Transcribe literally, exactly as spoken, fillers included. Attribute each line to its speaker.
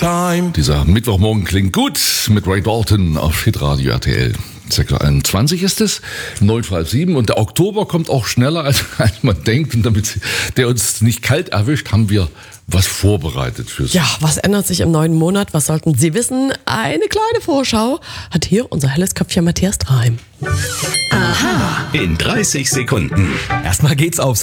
Speaker 1: time.
Speaker 2: Dieser Mittwochmorgen klingt gut mit Ray Dalton auf Hitradio R T L. Sektor einundzwanzig ist es, neun vor halb sieben, und der Oktober kommt auch schneller, als, als man denkt. Und damit der uns nicht kalt erwischt, haben wir was vorbereitet für Sie.
Speaker 3: Ja, was ändert sich im neuen Monat? Was sollten Sie wissen? Eine kleine Vorschau hat hier unser helles Köpfchen Matthias Traheim.
Speaker 4: Aha. In dreißig Sekunden.
Speaker 5: Erstmal geht's aufs